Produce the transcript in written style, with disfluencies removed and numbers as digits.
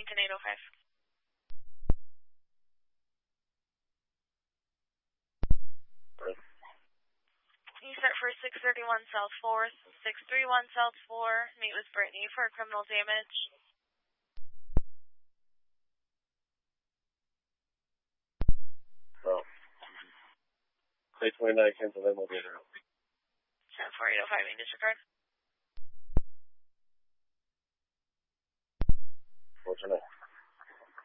Wellington 805. You start for 631 South 4th, 631 South 4, meet with Brittany for criminal damage. Oh. Say 29, cancel them, we'll be around. 10805, English card. What's your name?